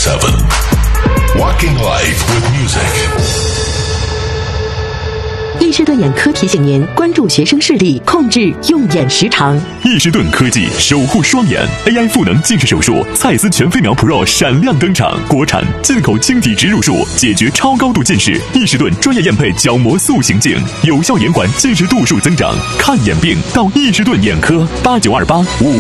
Walking Life with Music。 易士顿眼科提醒您关注学生视力，控制用眼时长。 易士顿科技守护双眼 AI 赋能近视手术，蔡司全飞秒 Pro 闪亮登场，国产进口晶体植入术，解决超高度近视。易士顿专业验配角膜塑形镜，有效延缓近视度数增长。看眼病到易士顿眼科，892855。